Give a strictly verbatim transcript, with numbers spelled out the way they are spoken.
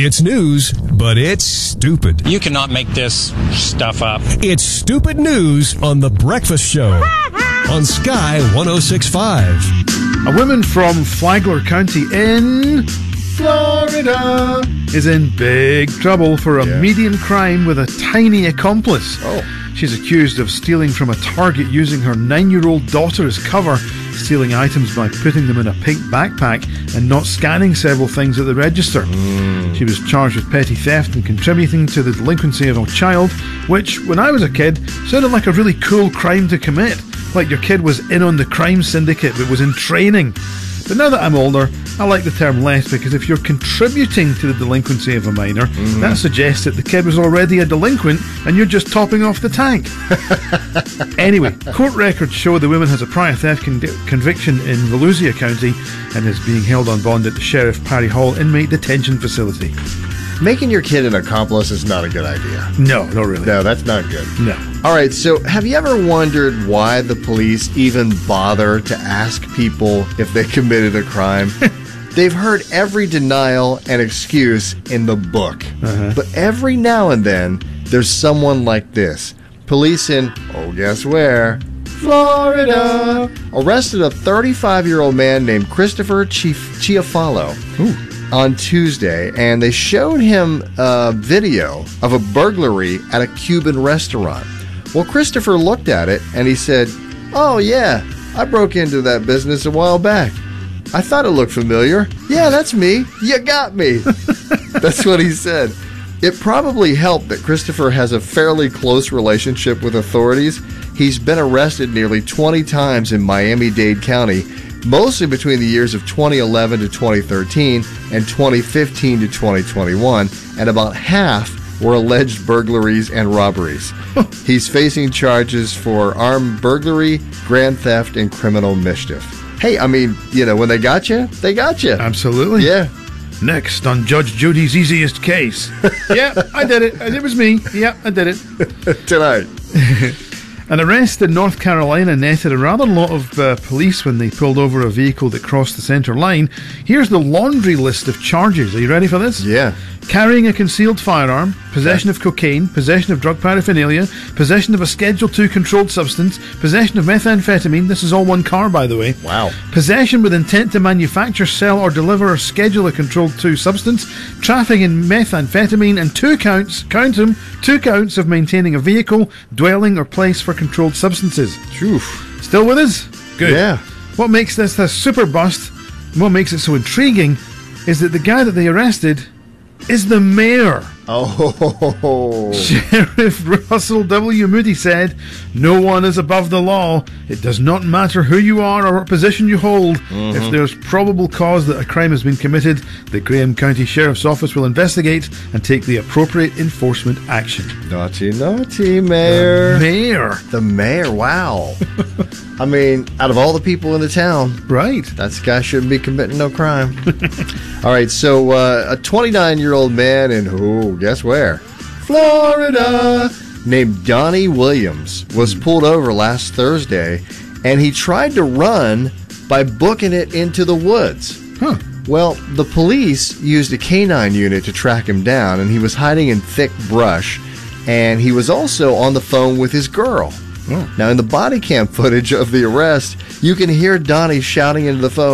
It's news, but it's stupid. You cannot make this stuff up. It's stupid news on The Breakfast Show on Sky one oh six point five. A woman from Flagler County in Florida is in big trouble for a Yeah. medium crime with a tiny accomplice. Oh. She's accused of stealing from a Target using her nine-year-old daughter as cover, stealing items by putting them in a pink backpack and not scanning several things at the register. Mm. She was charged with petty theft and contributing to the delinquency of a child, which, when I was a kid, sounded like a really cool crime to commit. Like your kid was in on the crime syndicate but was in training. But now that I'm older, I like the term less, because if you're contributing to the delinquency of a minor, Mm-hmm. that suggests that the kid was already a delinquent and you're just topping off the tank. Anyway, court records show the woman has a prior theft con- conviction in Volusia County and is being held on bond at the Sheriff Parry Hall Inmate Detention Facility. Making your kid an accomplice is not a good idea. No, not really. No, that's not good. No. All right, so have you ever wondered why the police even bother to ask people if they committed a crime? They've heard every denial and excuse in the book. Uh-huh. But every now and then, there's someone like this. Police in, oh, guess where? Florida. Arrested a thirty-five-year-old man named Christopher Chief- Chiafalo. Ooh. On Tuesday, and they showed him a video of a burglary at a Cuban restaurant. Well, Christopher looked at it and he said, "Oh yeah, I broke into that business a while back. I thought it looked familiar. Yeah, that's me. You got me." That's what he said. It probably helped that Christopher has a fairly close relationship with authorities. He's been arrested nearly twenty times in Miami-Dade County, mostly between the years of twenty eleven to twenty thirteen and twenty fifteen to twenty twenty-one, and about half were alleged burglaries and robberies. He's facing charges for armed burglary, grand theft, and criminal mischief. Hey, I mean, you know, when they got you, they got you. Absolutely. Yeah. Next on Judge Judy's Easiest Case. Yeah, I did it. It was me. Yeah, I did it. Tonight. An arrest in North Carolina netted a rather lot of uh, police when they pulled over a vehicle that crossed the centre line. Here's the laundry list of charges. Are you ready for this? Yeah. Carrying a concealed firearm, possession of cocaine, possession of drug paraphernalia, possession of a Schedule two controlled substance, possession of methamphetamine. This is all one car, by the way. Wow. Possession with intent to manufacture, sell, or deliver or schedule a Controlled two substance, trafficking in methamphetamine, and two counts, count them, two counts of maintaining a vehicle, dwelling, or place for controlled substances. Oof. Still with us? Good. Yeah. What makes this a super bust, and what makes it so intriguing, is that the guy that they arrested is the mayor. Oh. Sheriff Russell W. Moody said, "No one is above the law. It does not matter who you are or what position you hold. Mm-hmm. If there's probable cause that a crime has been committed, the Graham County Sheriff's Office will investigate and take the appropriate enforcement action." Naughty, naughty, Mayor. The mayor. The mayor, wow. I mean, out of all the people in the town, Right. that guy shouldn't be committing no crime. All right, so uh, a twenty-nine-year-old man in, oh, guess where? Florida, named Donnie Williams, was pulled over last Thursday, and he tried to run by booking it into the woods. Huh. Well, the police used a canine unit to track him down, and he was hiding in thick brush, and he was also on the phone with his girl. Oh. Now, in the body cam footage of the arrest, you can hear Donnie shouting into the phone,